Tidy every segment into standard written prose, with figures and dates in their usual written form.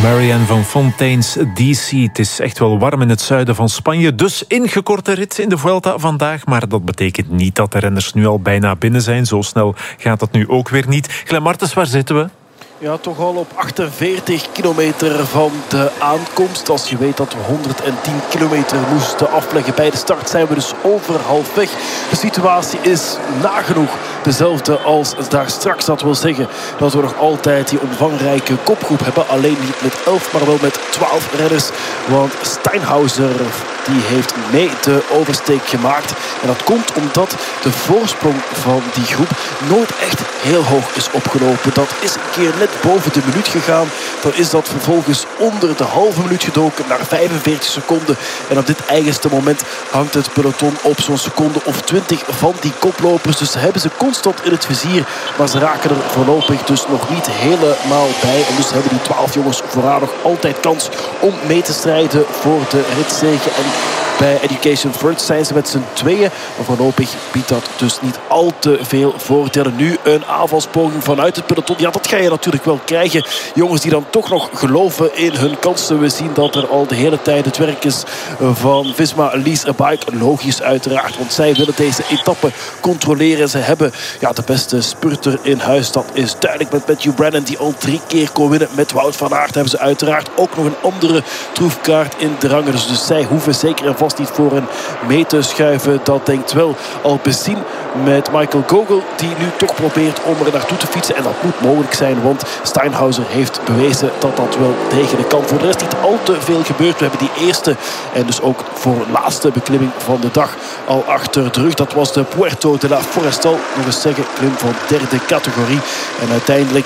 Marianne van Fontaine's DC. Het is echt wel warm in het zuiden van Spanje. Dus ingekorte rit in de Vuelta vandaag. Maar dat betekent niet dat de renners nu al bijna binnen zijn. Zo snel gaat het nu ook weer niet. Glenn Martens, waar zitten we? Ja, toch al op 48 kilometer van de aankomst. Als je weet dat we 110 kilometer moesten afleggen bij de start, zijn we dus over halfweg. De situatie is nagenoeg dezelfde als daar straks. Dat wil zeggen dat we nog altijd die omvangrijke kopgroep hebben. Alleen niet met 11, maar wel met 12 renners. Want Steinhauser die heeft mee de oversteek gemaakt. En dat komt omdat de voorsprong van die groep nooit echt heel hoog is opgelopen. Dat is een keer net boven de minuut gegaan. Dan is dat vervolgens onder de halve minuut gedoken naar 45 seconden. En op dit eigenste moment hangt het peloton op zo'n seconde of 20 van die koplopers. Dus ze hebben ze constant in het vizier. Maar ze raken er voorlopig dus nog niet helemaal bij. En dus hebben die 12 jongens vooraan nog altijd kans om mee te strijden voor de ritzege. En bij Education First zijn ze met z'n tweeën. Maar voorlopig biedt dat dus niet al te veel voordelen. Nu een aanvalspoging vanuit het peloton. Ja, dat ga je natuurlijk wel krijgen. Jongens die dan toch nog geloven in hun kansen. We zien dat er al de hele tijd het werk is van Visma Lease a Bike. Logisch uiteraard, want zij willen deze etappe controleren. Ze hebben de beste spurter in huis. Dat is duidelijk met Matthew Brennan, die al 3 keer kon winnen. Met Wout van Aert hebben ze uiteraard ook nog een andere troefkaart in de rangen. Dus zij hoeven zeker en vast niet voor hen mee te schuiven. Dat denkt wel Alpecin met Michael Gogel, die nu toch probeert om er naartoe te fietsen. En dat moet mogelijk zijn, want Steinhauser heeft bewezen dat dat wel degelijk kan. Voor de rest niet al te veel gebeurd. We hebben die eerste en dus ook voor laatste beklimming van de dag al achter de rug. Dat was de Puerto de la Forestal. Nog eens zeggen, klim van 3e categorie. En uiteindelijk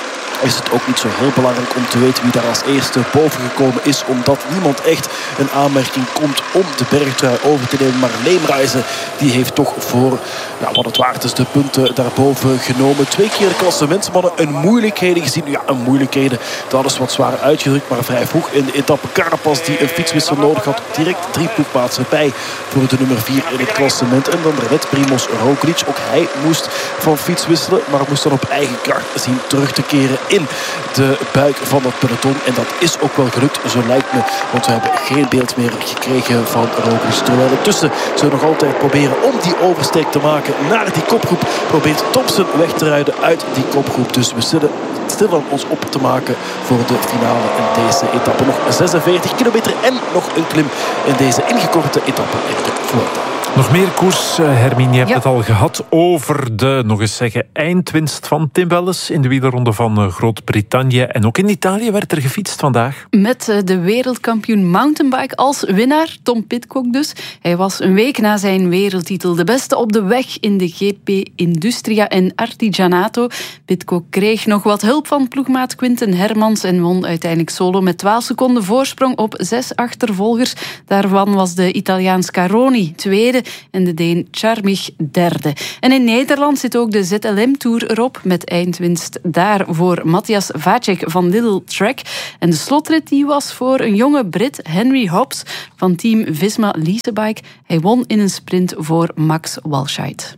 is het ook niet zo heel belangrijk om te weten wie daar als eerste boven gekomen is. Omdat niemand echt een aanmerking komt om de bergtrui over te nemen. Maar Leemreizen, die heeft toch voor wat het waard is de punten daarboven genomen. 2 keer de klassementsmannen een moeilijkheden gezien. Ja, een moeilijkheden. Dat is wat zwaar uitgedrukt. Maar vrij vroeg in de etappe Carapaz, die een fietswissel nodig had. Direct 3 ploegmaatsen bij voor de nummer 4 in het klassement. En dan red Primoz Roglic. Ook hij moest van fiets wisselen. Maar moest dan op eigen kracht zien terug te keren in de buik van het peloton. En dat is ook wel gelukt, zo lijkt me. Want we hebben geen beeld meer gekregen van Roglic. Terwijl intussen ze nog altijd proberen om die oversteek te maken naar die kopgroep. Probeert Thompson weg te rijden uit die kopgroep. Dus we zitten stil aan ons op te maken voor de finale in deze etappe. Nog 46 kilometer en nog een klim in deze ingekorte etappe in de Vuelta. Nog meer koers, Hermine, je hebt het al gehad over de, nog eens zeggen, eindwinst van Tim Welles in de wielerronde van Groot-Brittannië. En ook in Italië werd er gefietst vandaag. Met de wereldkampioen mountainbike als winnaar, Tom Pidcock dus. Hij was een week na zijn wereldtitel de beste op de weg in de GP Industria en Artigianato. Pidcock kreeg nog wat hulp van ploegmaat Quinten Hermans en won uiteindelijk solo met 12 seconden voorsprong op 6 achtervolgers. Daarvan was de Italiaan Scaroni tweede en de Deen Charmich derde. En in Nederland zit ook de ZLM-tour erop met eindwinst daar voor Matthias Vacek van Little Trek. En de slotrit die was voor een jonge Brit, Henry Hobbs van team Visma Leasebike. Hij won in een sprint voor Max Walscheid.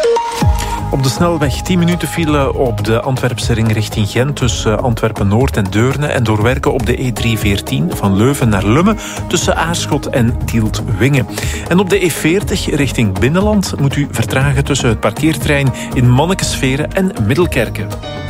Op de snelweg 10 minuten file op de Antwerpse ring richting Gent tussen Antwerpen-Noord en Deurne en doorwerken op de E314 van Leuven naar Lummen tussen Aarschot en Tielt-Wingen. En op de E40 richting Binnenland moet u vertragen tussen het parkeerterrein in Mannekesveren en Middelkerken.